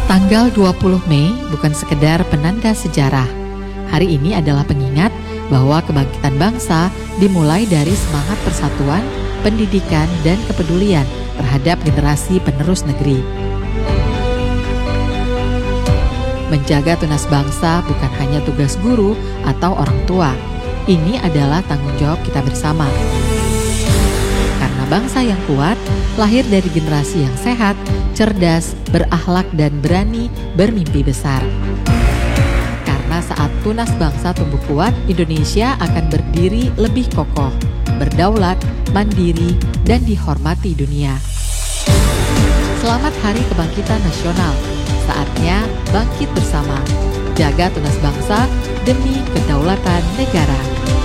Tanggal 20 Mei bukan sekedar penanda sejarah. Hari ini adalah pengingat bahwa kebangkitan bangsa dimulai dari semangat persatuan, pendidikan, dan kepedulian terhadap generasi penerus negeri. Menjaga tunas bangsa bukan hanya tugas guru atau orang tua. Ini adalah tanggung jawab kita bersama. Karena bangsa yang kuat lahir dari generasi yang sehat, cerdas, berakhlak, dan berani bermimpi besar. Karena saat tunas bangsa tumbuh kuat, Indonesia akan berdiri lebih kokoh, berdaulat, mandiri, dan dihormati dunia. Selamat Hari Kebangkitan Nasional. Saatnya bangkit bersama, jaga tunas bangsa demi kedaulatan negara.